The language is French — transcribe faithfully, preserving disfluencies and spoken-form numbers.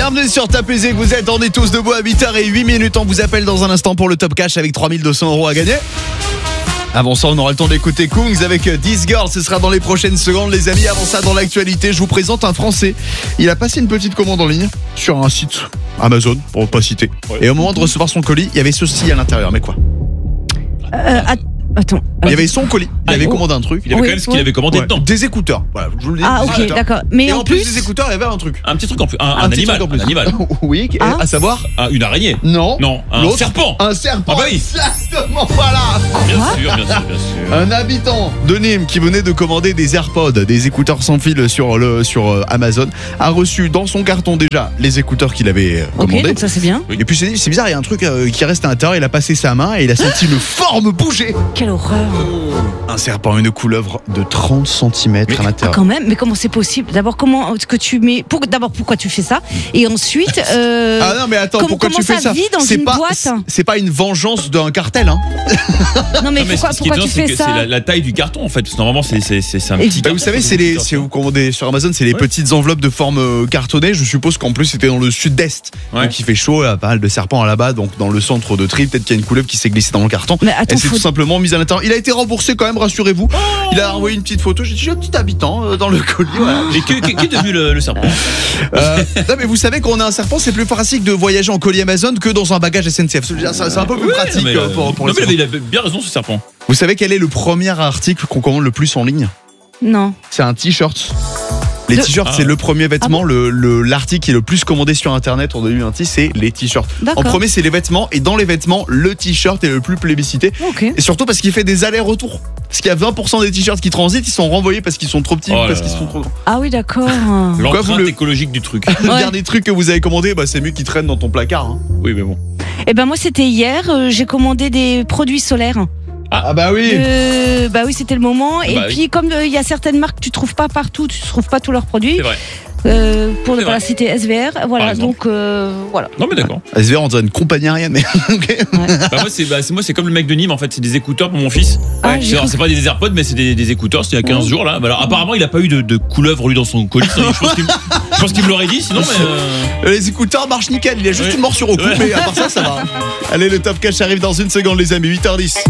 Bienvenue sur Tapez, vous êtes, on est tous debout à huit heures zéro huit minutes. On vous appelle dans un instant pour le Top Cash avec trois mille deux cents euros à gagner. Avant ça, on aura le temps d'écouter Kungs avec This Girl. Ce sera dans les prochaines secondes, les amis. Avant ça, dans l'actualité, je vous présente un Français. Il a passé une petite commande en ligne sur un site Amazon, pour ne pas citer. Ouais. Et au moment de recevoir son colis, il y avait ceci à l'intérieur. Mais quoi euh, att- Attends. Il y avait son colis. Il ah, avait oh. commandé un truc. Il y avait oui, quand même ce qu'il ouais. avait commandé ouais. dedans. Des écouteurs. Voilà, je vous le dis. Ah, ok, d'accord. Mais Et en, en plus, plus des écouteurs, il y avait un truc. Un petit truc en plus. Un, un, Un petit animal. truc en plus. Un animal. Oui, Ah. à savoir Un- une araignée. Non. Non. Un L'autre, serpent. Un serpent. Ah bah oui. Exactement, voilà. Bien sûr, bien sûr, bien sûr. Un habitant de Nîmes qui venait de commander des AirPods, des écouteurs sans fil sur le sur euh, Amazon, a reçu dans son carton déjà les écouteurs qu'il avait euh, ok, commandés. donc ça c'est bien. Et puis c'est c'est bizarre, il y a un truc euh, qui reste à l'intérieur. Il a passé sa main et il a senti une forme bouger. Quelle horreur. Un serpent, une couleuvre de trente centimètres à Ah, l'intérieur. quand même, mais comment c'est possible? D'abord, comment est-ce que tu mets pour, D'abord, pourquoi tu fais ça? Et ensuite, euh, Ah non mais attends, comment- pourquoi comment tu fais ça ça vit dans C'est une pas boîte c'est- c'est pas une vengeance d'un cartel, hein. non mais Non, mais pourquoi, ce qui est pourquoi étonnant, tu c'est fais que c'est ça? la, la taille du carton en fait. Parce que normalement, c'est c'est c'est c'est un Et petit. Bah, carton, vous savez, c'est c'est les, des si vous commandez sur Amazon, c'est les Ouais. petites enveloppes de forme euh, cartonnée. Je suppose qu'en plus c'était dans le sud-est, Ouais. donc il fait chaud, il y a pas mal de serpents là-bas, donc dans le centre de tri, peut-être qu'il y a une couleuvre qui s'est glissée dans le carton. Mais attends, Elle s'est faut- tout simplement mise à l'intérieur. Il a été remboursé quand même, rassurez-vous. Il a envoyé une petite photo. J'ai dit j'ai un petit habitant euh, dans le colis. Voilà. Et que- que- qui est devenu le, le serpent? Euh, non mais vous savez qu'on a un serpent, c'est plus pratique de voyager en colis Amazon que dans un bagage S N C F. C'est c'est un peu plus Ouais, pratique mais, euh, euh, pour, pour non, les mais serpents. il avait bien raison ce serpent. Vous savez quel est le premier article qu'on commande le plus en ligne? Non. C'est un t-shirt. Les De- t-shirts, Ah. c'est le premier vêtement. Ah bon le, le- l'article qui est le plus commandé sur Internet en deux mille vingt-six, c'est les t-shirts. En D'accord. premier, c'est les vêtements. Et dans les vêtements, le t-shirt est le plus plébiscité. Ok. Et surtout parce qu'il fait des allers-retours. Parce qu'il y a vingt pour cent des t-shirts qui transitent, ils sont renvoyés parce qu'ils sont trop petits Oh ou là parce là. qu'ils sont trop grands. Ah oui, d'accord. Quoi, vous L'empreinte le- écologique du truc. Le Ouais. dernier truc que vous avez commandé, bah, c'est mieux qu'il traîne dans ton placard. hein. Oui, mais bon. Eh ben moi c'était hier. euh, j'ai commandé des produits solaires. Ah bah oui. Euh, bah oui, c'était le moment. Et Bah puis oui. comme euh, il y a certaines marques que tu trouves pas partout, tu trouves pas tous leurs produits. C'est vrai. Euh, pour ne C'est pas la vrai. citer, S V R. Voilà. Par exemple. Donc euh, voilà. Non, mais d'accord. S V R, on dirait une compagnie aérienne, mais ok. Bah, moi, c'est bah, c'est- moi, c'est comme le mec de Nîmes en fait. C'est des écouteurs pour mon fils. Ah, Ouais, j'ai c'est alors, cru- c'est pas des AirPods, mais c'est des, des écouteurs. C'était il y a quinze jours là. Bah, alors, apparemment, il a pas eu de, de couleuvre lui dans son colis. Je pense qu'il je pense qu'il me l'aurait dit. Sinon, mais, euh, Les écouteurs marchent nickel, il y a juste Ouais. une morsure au cou, Ouais. mais à part ça, ça va. Allez, le Top Cash arrive dans une seconde, les amis, huit heures dix.